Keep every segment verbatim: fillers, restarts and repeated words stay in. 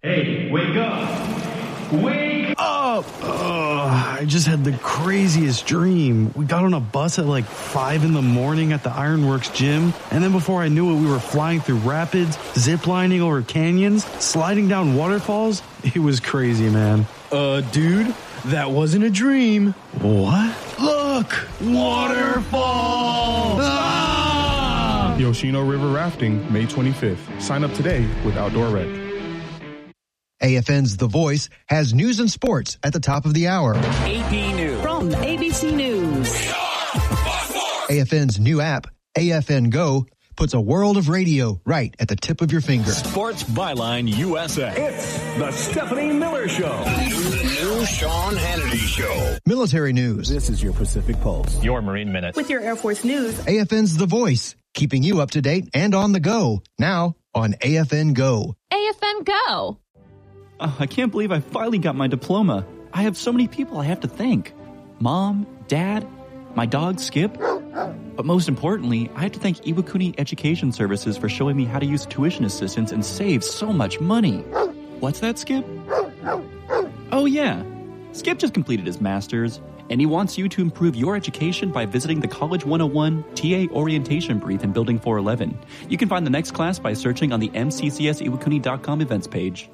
Hey, wake up! Wake up! Uh, I just had the craziest dream. We got on a bus at like five in the morning at the Ironworks gym, and then before I knew it, we were flying through rapids, ziplining over canyons, sliding down waterfalls. It was crazy, man. Uh, dude, that wasn't a dream. What? Look! Waterfall! Ah! Yoshino River Rafting, May twenty-fifth. Sign up today with Outdoor Rec. A F N's The Voice has news and sports at the top of the hour. A P News. From A B C News. A F N's new app, A F N Go, puts a world of radio right at the tip of your finger. Sports Byline U S A. It's the Stephanie Miller Show. The new Sean Hannity Show. Military news. This is your Pacific Pulse. Your Marine Minute. With your Air Force news. A F N's The Voice, keeping you up to date and on the go. Now on A F N Go. A F N Go. Oh, I can't believe I finally got my diploma. I have so many people I have to thank. Mom, Dad, my dog Skip. But most importantly, I have to thank Iwakuni Education Services for showing me how to use tuition assistance and save so much money. What's that, Skip? Oh yeah, Skip just completed his master's, and he wants you to improve your education by visiting the College one oh one T A Orientation Brief in Building four eleven. You can find the next class by searching on the M C C S Iwakuni dot com events page.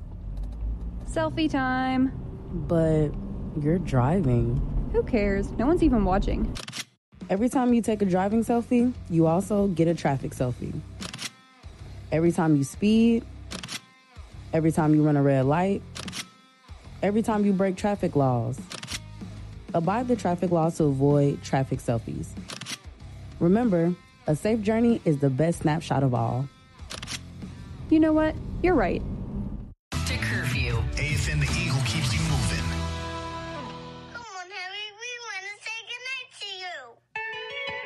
Selfie time. But you're driving. Who cares? No one's even watching. Every time you take a driving selfie, you also get a traffic selfie. Every time you speed, every time you run a red light, every time you break traffic laws. Abide the traffic laws to avoid traffic selfies. Remember, a safe journey is the best snapshot of all. You know what? You're right. To curfew. A F N The Eagle keeps you moving.